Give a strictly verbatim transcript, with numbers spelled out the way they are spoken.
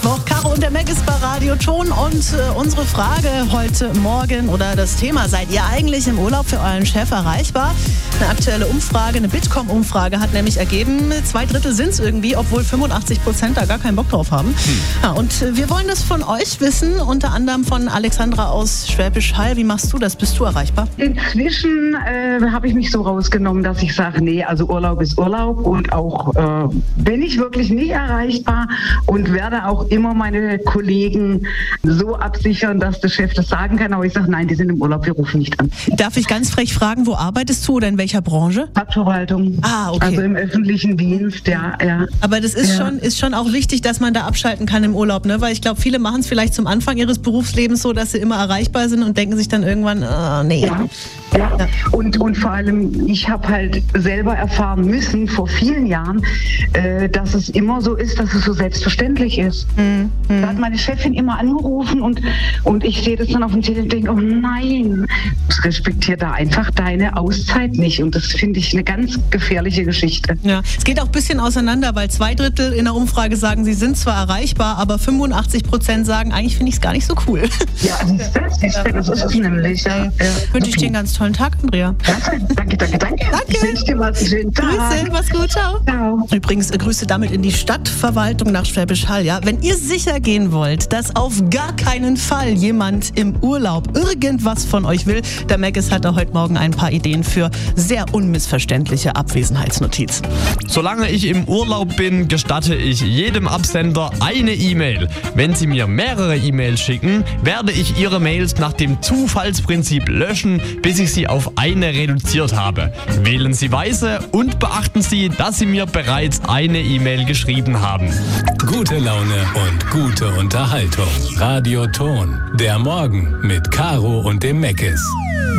Mittwoch. Caro und der Mac ist bei Radio Ton und äh, unsere Frage heute Morgen oder das Thema: Seid ihr eigentlich im Urlaub für euren Chef erreichbar? Eine aktuelle Umfrage, eine Bitkom-Umfrage hat nämlich ergeben, zwei Drittel sind es irgendwie, obwohl fünfundachtzig Prozent da gar keinen Bock drauf haben. Hm. Ja, und äh, wir wollen das von euch wissen, unter anderem von Alexandra aus Schwäbisch Hall. Wie machst du das? Bist du erreichbar? Inzwischen äh, habe ich mich so rausgenommen, dass ich sage, nee, also Urlaub ist Urlaub und auch äh, bin ich wirklich nicht erreichbar und werde auch immer meine Kollegen so absichern, dass der Chef das sagen kann, aber ich sage, nein, die sind im Urlaub, wir rufen nicht an. Darf ich ganz frech fragen, wo arbeitest du oder in welcher Branche? Stadtverwaltung. Ah, okay. Also im öffentlichen Dienst, ja. ja. Aber das ist, ja. schon, ist schon auch wichtig, dass man da abschalten kann im Urlaub, ne? Weil ich glaube, viele machen es vielleicht zum Anfang ihres Berufslebens so, dass sie immer erreichbar sind und denken sich dann irgendwann, äh, nee. Ja. Ja. ja. Und, und vor allem, ich habe halt selber erfahren müssen, vor vielen Jahren, äh, dass es immer so ist, dass es so selbstverständlich ist. Mhm. Da hat meine Chefin immer angerufen und, und ich sehe das dann auf dem Telefon und denke, oh nein, ich respektiere da einfach deine Auszeit nicht. Und das finde ich eine ganz gefährliche Geschichte. Ja, es geht auch ein bisschen auseinander, weil zwei Drittel in der Umfrage sagen, sie sind zwar erreichbar, aber fünfundachtzig Prozent sagen, eigentlich finde ich es gar nicht so cool. Ja, das ist, das ist es nämlich. Ja. Ja. Wünsche ich dir einen ganz tollen Tag, Andrea. Danke, danke, danke. Danke. Ich wünsche dir was. Schönen Tag. Grüße, mach's gut, ciao. Ciao. Übrigens, äh, Grüße damit in die Stadtverwaltung nach Schwäbisch Hall. Ja? Wenn ihr sicher gehen wollt, dass auf gar keinen Fall jemand im Urlaub irgendwas von euch will, der Maggis hat da heute Morgen ein paar Ideen für sehr unmissverständliche Abwesenheitsnotiz. Solange ich im Urlaub bin, gestatte ich jedem Absender eine E-Mail. Wenn Sie mir mehrere E-Mails schicken, werde ich Ihre Mails nach dem Zufallsprinzip löschen, bis ich sie auf eine reduziert habe. Wählen Sie weise und beachten Sie, dass Sie mir bereits eine E-Mail geschrieben haben. Gute Laune und gute Unterhaltung. Radio Ton. Der Morgen mit Caro und dem Maggis.